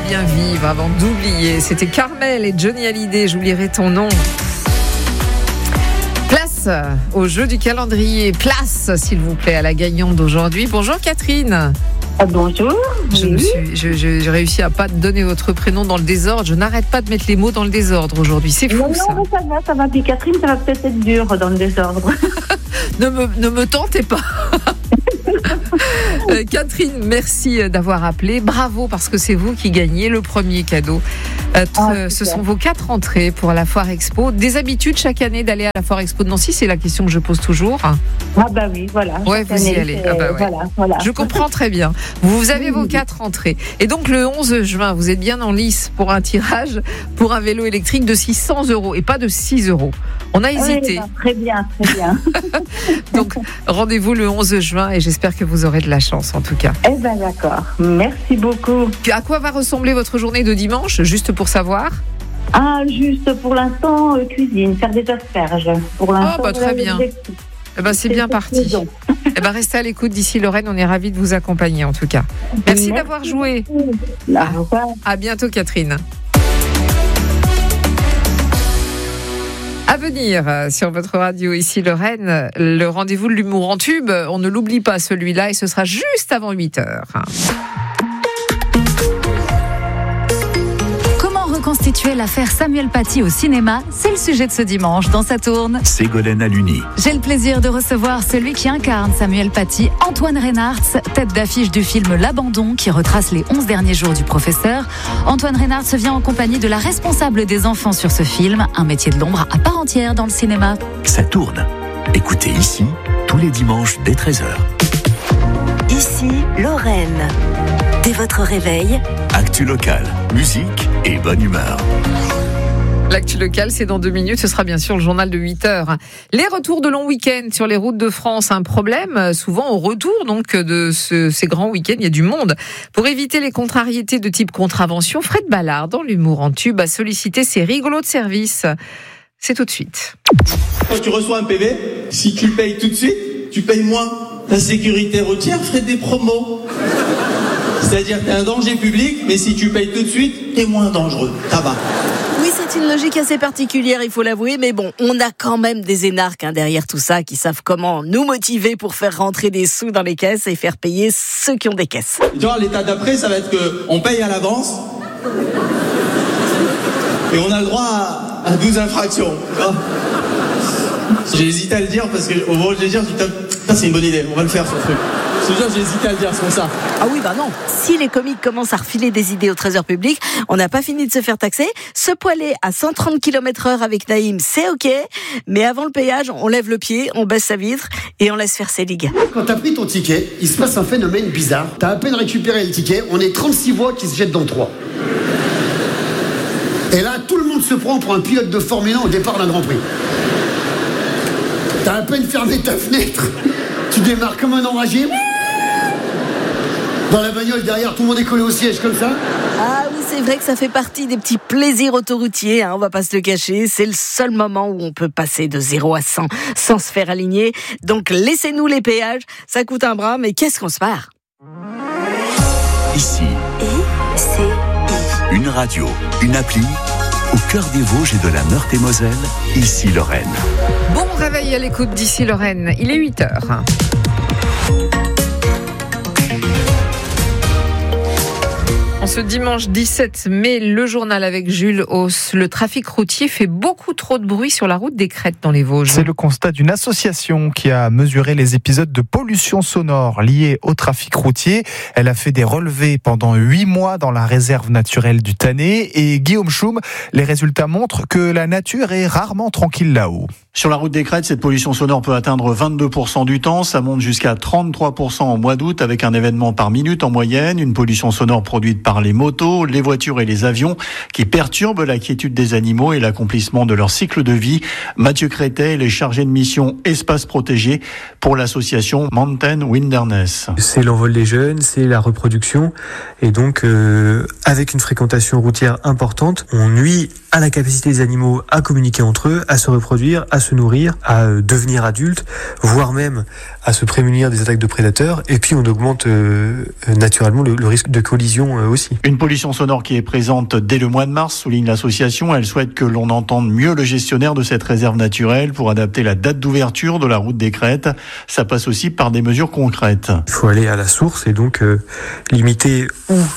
bien vivre avant d'oublier. C'était Carmel et Johnny Hallyday, j'oublierai ton nom. Place au jeu du calendrier. Place, s'il vous plaît, à la gagnante d'aujourd'hui. Bonjour Catherine. Bonjour. J'ai réussi à pas donner votre prénom dans le désordre. Je n'arrête pas de mettre les mots dans le désordre aujourd'hui. C'est fou, ça. Non, ça va. Puis Catherine, ça va peut-être être dur dans le désordre. Ne me tentez pas. Catherine, merci d'avoir appelé. Bravo, parce que c'est vous qui gagnez le premier cadeau. Ce sont vos 4 entrées pour la Foire Expo. Des habitudes chaque année d'aller à la Foire Expo de Nancy, c'est la question que je pose toujours. Ah bah oui, voilà. Ouais, vous y allez. Ah bah ouais. Voilà. Je comprends très bien. Vous avez vos 4 entrées. Et donc le 11 juin, vous êtes bien en lice pour un tirage pour un vélo électrique de 600 € et pas de 6 €. On a hésité. Oui, très bien. Donc rendez-vous le 11 juin et j'espère que vous aurez de la chance en tout cas. Eh ben d'accord. Merci beaucoup. À quoi va ressembler votre journée de dimanche, juste pour savoir? Juste pour l'instant, cuisine, faire des asperges. Pour l'instant, très bien. C'est bien parti. Restez à l'écoute d'ici Lorraine, on est ravis de vous accompagner en tout cas. Merci d'avoir joué. À bientôt Catherine. À venir sur votre radio ici Lorraine, le rendez-vous de l'humour en tube. On ne l'oublie pas celui-là et ce sera juste avant 8h. Reconstituer l'affaire Samuel Paty au cinéma, c'est le sujet de ce dimanche dans Ça tourne. Ségolène Aluni. J'ai le plaisir de recevoir celui qui incarne Samuel Paty, Antoine Reynartz, tête d'affiche du film L'Abandon qui retrace les 11 derniers jours du professeur. Antoine Reynartz vient en compagnie de la responsable des enfants sur ce film, un métier de l'ombre à part entière dans le cinéma. Ça tourne. Écoutez ici, tous les dimanches dès 13h. Ici, Lorraine. Dès votre réveil, Actu locale, musique et bonne humeur. L'actu locale, c'est dans 2 minutes. Ce sera bien sûr le journal de 8h. Les retours de long week-end sur les routes de France, un problème. Souvent au retour donc de ces grands week-ends, il y a du monde. Pour éviter les contrariétés de type contravention, Fred Ballard, dans l'humour en tube, a sollicité ses rigolos de service. C'est tout de suite. Quand tu reçois un PV, si tu le payes tout de suite, tu payes moins. La sécurité routière ferait des promos. C'est-à-dire que t'es un danger public, mais si tu payes tout de suite, t'es moins dangereux. Ça va. Oui, c'est une logique assez particulière, il faut l'avouer, mais bon, on a quand même des énarques derrière tout ça qui savent comment nous motiver pour faire rentrer des sous dans les caisses et faire payer ceux qui ont des caisses. Genre, l'état d'après, ça va être qu'on paye à l'avance et on a le droit à 12 infractions. J'ai hésité à le dire parce qu'au moment de le dire, c'est une bonne idée, on va le faire ce truc. J'ai hésité à le dire, c'est pour ça. Ah oui, non. Si les comiques commencent à refiler des idées au trésor public, on n'a pas fini de se faire taxer. Se poiler à 130 km/h avec Naïm, c'est ok. Mais avant le payage, on lève le pied, on baisse sa vitre et on laisse faire ses ligues. Quand t'as pris ton ticket, il se passe un phénomène bizarre. T'as à peine récupéré le ticket, on est 36 voix qui se jettent dans le 3. Et là, tout le monde se prend pour un pilote de Formule 1 au départ d'un Grand Prix. T'as à peine fermé ta fenêtre, tu démarres comme un enragé. Dans la bagnole derrière, tout le monde est collé au siège comme ça. Ah oui, c'est vrai que ça fait partie des petits plaisirs autoroutiers, on va pas se le cacher. C'est le seul moment où on peut passer de 0 à 100 sans se faire aligner. Donc laissez-nous les péages, ça coûte un bras, mais qu'est-ce qu'on se marre. Ici, ICI. Une radio, une appli, au cœur des Vosges et de la Meurthe-et-Moselle, ici Lorraine. Bon réveil à l'écoute d'ici Lorraine, il est 8h. Ce dimanche 17 mai, le journal avec Jules Hauss. Le trafic routier fait beaucoup trop de bruit sur la route des Crêtes dans les Vosges. C'est le constat d'une association qui a mesuré les épisodes de pollution sonore liés au trafic routier. Elle a fait des relevés pendant 8 mois dans la réserve naturelle du Tannet. Et Guillaume Choum, les résultats montrent que la nature est rarement tranquille là-haut. Sur la route des Crêtes, cette pollution sonore peut atteindre 22% du temps. Ça monte jusqu'à 33% en mois d'août avec un événement par minute en moyenne. Une pollution sonore produite par les motos, les voitures et les avions qui perturbent la quiétude des animaux et l'accomplissement de leur cycle de vie. Mathieu Crétet est chargé de mission espace protégé pour l'association Mountain Wilderness. C'est l'envol des jeunes, c'est la reproduction et donc avec une fréquentation routière importante, on nuit à la capacité des animaux à communiquer entre eux, à se reproduire, à se nourrir, à devenir adultes, voire même à se prémunir des attaques de prédateurs. Et puis on augmente naturellement le risque de collision aussi. aussi. Une pollution sonore qui est présente dès le mois de mars, souligne l'association. Elle souhaite que l'on entende mieux le gestionnaire de cette réserve naturelle pour adapter la date d'ouverture de la route des Crêtes. Ça passe aussi par des mesures concrètes. Il faut aller à la source et donc limiter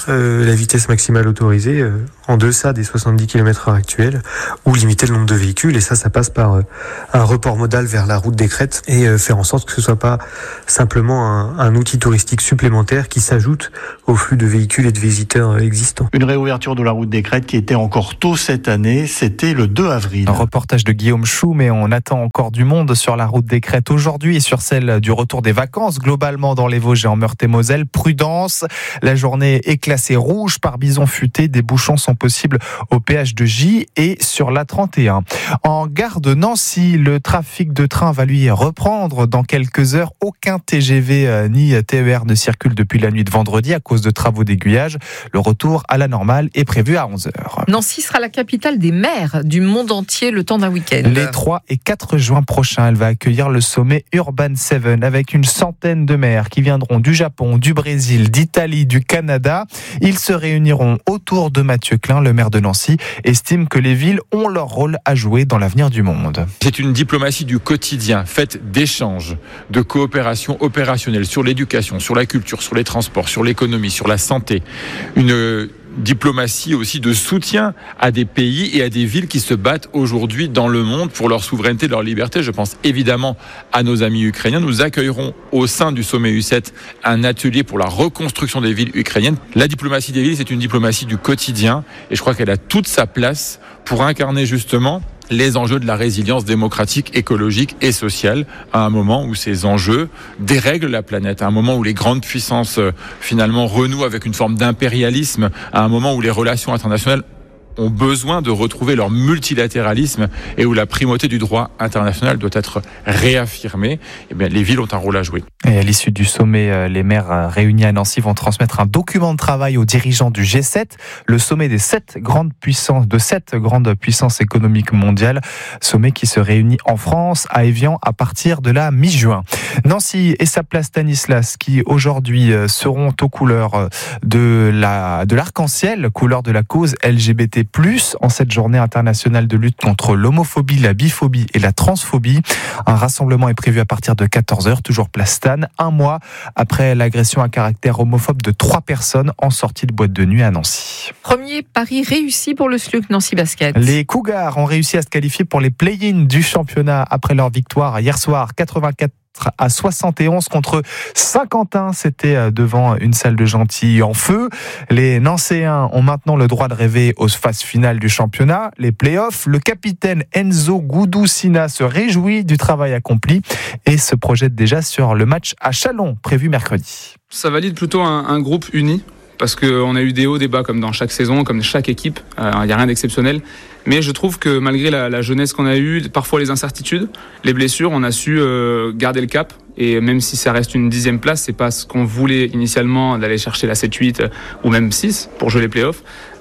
la vitesse maximale autorisée en deçà des 70 km/h actuels, ou limiter le nombre de véhicules, et ça passe par un report modal vers la route des Crêtes et faire en sorte que ce soit pas simplement un outil touristique supplémentaire qui s'ajoute au flux de véhicules et de visiteurs existants. Une réouverture de la route des Crêtes qui était encore tôt cette année, c'était le 2 avril. Un reportage de Guillaume Chou, mais on attend encore du monde sur la route des Crêtes aujourd'hui et sur celle du retour des vacances, globalement dans les Vosges et en Meurthe-et-Moselle. Prudence, la journée est classée rouge par bison futé, des bouchons sont possibles au péage de J et sur l'A31. En gare de Nancy, le trafic de train va lui reprendre dans quelques heures. Aucun TGV ni TER ne circule depuis la nuit de vendredi à cause de travaux d'aiguillage. Le retour à la normale est prévu à 11h. Nancy sera la capitale des mers du monde entier le temps d'un week-end. Les 3 et 4 juin prochains, elle va accueillir le sommet Urban 7 avec une centaine de maires qui viendront du Japon, du Brésil, d'Italie, du Canada. Ils se réuniront autour de Mathieu Klein, le maire de Nancy, estime que les villes ont leur rôle à jouer dans l'avenir du monde. C'est une diplomatie du quotidien, faite d'échanges, de coopération opérationnelle sur l'éducation, sur la culture, sur les transports, sur l'économie, sur la santé. Une diplomatie aussi de soutien à des pays et à des villes qui se battent aujourd'hui dans le monde pour leur souveraineté, leur liberté. Je pense évidemment à nos amis ukrainiens. Nous accueillerons au sein du sommet U7 un atelier pour la reconstruction des villes ukrainiennes. La diplomatie des villes, c'est une diplomatie du quotidien et je crois qu'elle a toute sa place pour incarner justement les enjeux de la résilience démocratique, écologique et sociale à un moment où ces enjeux dérèglent la planète, à un moment où les grandes puissances finalement renouent avec une forme d'impérialisme, à un moment où les relations internationales ont besoin de retrouver leur multilatéralisme et où la primauté du droit international doit être réaffirmée. Eh bien, les villes ont un rôle à jouer. Et à l'issue du sommet, les maires réunis à Nancy vont transmettre un document de travail aux dirigeants du G7, le sommet des 7 grandes puissances économiques mondiales, sommet qui se réunit en France, à Évian, à partir de la mi-juin. Nancy et sa place Stanislas, qui aujourd'hui seront aux couleurs de l'arc-en-ciel, couleur de la cause LGBT+, en cette journée internationale de lutte contre l'homophobie, la biphobie et la transphobie. Un rassemblement est prévu à partir de 14h, toujours place Stan, un mois après l'agression à caractère homophobe de 3 personnes en sortie de boîte de nuit à Nancy. Premier pari réussi pour le SLUC Nancy Basket. Les Cougars ont réussi à se qualifier pour les play-in du championnat après leur victoire hier soir, 84-71 contre Saint-Quentin. C'était devant une salle de Gentilly en feu. Les Nancéens ont maintenant le droit de rêver aux phases finales du championnat, les play-offs. Le capitaine Enzo Goudou-Sina se réjouit du travail accompli et se projette déjà sur le match à Châlons, prévu mercredi. Ça valide plutôt un groupe uni, parce qu'on a eu des hauts, des bas comme dans chaque saison, comme chaque équipe. Il n'y a rien d'exceptionnel. Mais je trouve que malgré la jeunesse qu'on a eue, parfois les incertitudes, les blessures, on a su garder le cap. Et même si ça reste une 10e place, c'est pas ce qu'on voulait initialement, d'aller chercher la 7-8 ou même 6 pour jouer les playoffs.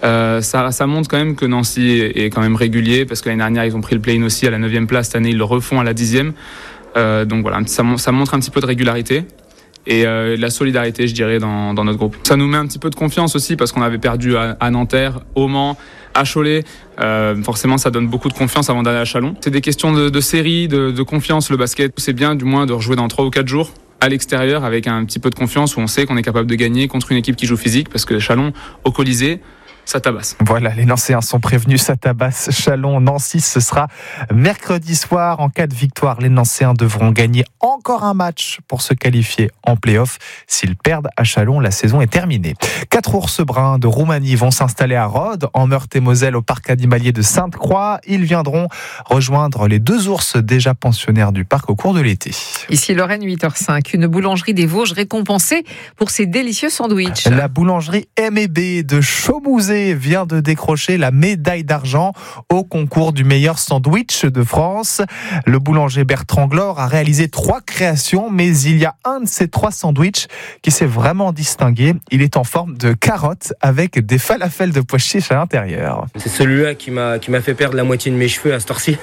Ça montre quand même que Nancy est quand même régulier, parce que l'année dernière, ils ont pris le play-in aussi à la 9e place. Cette année, ils le refont à la 10e. Donc voilà, ça montre un petit peu de régularité. Et la solidarité, je dirais, dans notre groupe. Ça nous met un petit peu de confiance aussi, parce qu'on avait perdu à Nanterre, au Mans, à Cholet. Forcément, ça donne beaucoup de confiance avant d'aller à Châlons. C'est des questions de série, de confiance, le basket. C'est bien, du moins, de rejouer dans 3 ou 4 jours à l'extérieur avec un petit peu de confiance, où on sait qu'on est capable de gagner contre une équipe qui joue physique, parce que Châlons, au Colisée, ça tabasse. Voilà, les Nancéens sont prévenus, ça tabasse. Châlons, Nancy, ce sera mercredi soir. En cas de victoire, les Nancéens devront gagner encore un match pour se qualifier en play-off. S'ils perdent à Châlons, la saison est terminée. 4 ours bruns de Roumanie vont s'installer à Rhodes, en Meurthe-et-Moselle, au parc animalier de Sainte-Croix. Ils viendront rejoindre les 2 ours déjà pensionnaires du parc au cours de l'été. Ici Lorraine, 8h05, une boulangerie des Vosges récompensée pour ses délicieux sandwichs. La boulangerie M&B de Chaumouzé vient de décrocher la médaille d'argent au concours du meilleur sandwich de France. Le boulanger Bertrand Glore a réalisé 3 créations, mais il y a un de ces 3 sandwichs qui s'est vraiment distingué. Il est en forme de carotte avec des falafels de pois chiches à l'intérieur. C'est celui-là qui m'a fait perdre la moitié de mes cheveux à cette heure-ci.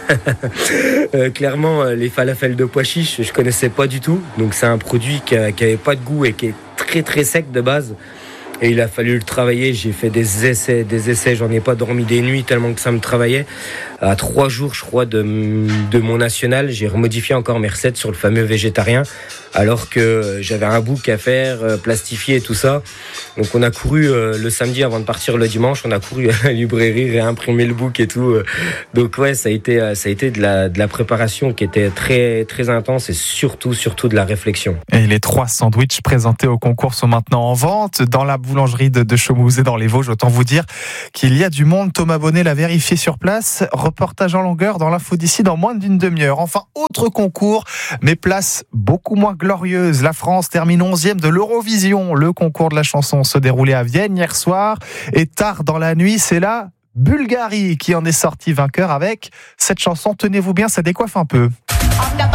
Clairement, les falafels de pois chiches, je connaissais pas du tout. Donc c'est un produit qui avait pas de goût et qui est très très sec de base. Et il a fallu le travailler. J'ai fait des essais. J'en ai pas dormi des nuits tellement que ça me travaillait. À 3 jours, je crois, de mon national, j'ai remodifié encore mes recettes sur le fameux végétarien, alors que j'avais un book à faire, plastifié et tout ça. Donc on a couru le samedi avant de partir le dimanche. On a couru à la librairie, réimprimer le book et tout. Donc ouais, ça a été de la préparation qui était très très intense et surtout de la réflexion. Et les 3 sandwichs présentés au concours sont maintenant en vente dans la boulangerie de Chaumouz et dans les Vosges. Autant vous dire qu'il y a du monde. Thomas Bonnet l'a vérifié sur place. Reportage en longueur dans l'info d'ici dans moins d'une demi-heure. Enfin, autre concours, mais place beaucoup moins glorieuse. La France termine 11e de l'Eurovision. Le concours de la chanson se déroulait à Vienne hier soir. Et tard dans la nuit, c'est la Bulgarie qui en est sortie vainqueur avec cette chanson. Tenez-vous bien, ça décoiffe un peu.